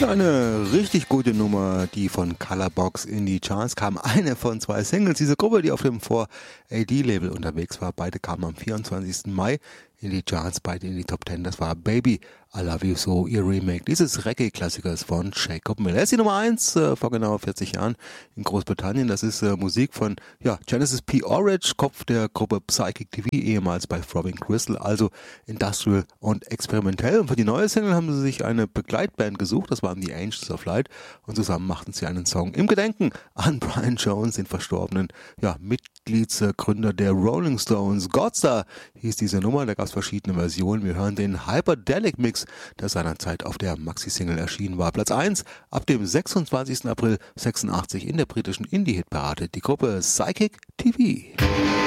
Eine richtig gute Nummer, die von Colorbox in die Charts kam. Eine von 2 Singles. Diese Gruppe, die auf dem 4AD-Label unterwegs war. Beide kamen am 24. Mai in die Charts, beide in die Top 10. Das war Baby, I Love You So, ihr Remake dieses Reggae-Klassikers von Jacob Miller. Er ist die Nummer 1 vor genau 40 Jahren in Großbritannien. Das ist Musik von Genesis P. Orridge, Kopf der Gruppe Psychic TV, ehemals bei Throbbing Crystal, also Industrial und experimentell. Und für die neue Single haben sie sich eine Begleitband gesucht, das waren die Angels of Light, und zusammen machten sie einen Song im Gedenken an Brian Jones, den verstorbenen Mitgliedsgründer der Rolling Stones. Godstar hieß diese Nummer, da gab es verschiedene Versionen. Wir hören den Hyperdelic Mix, der seinerzeit auf der Maxi-Single erschienen war. Platz 1 ab dem 26. April 86 in der britischen Indie-Hit-Parade, die Gruppe Psychic TV.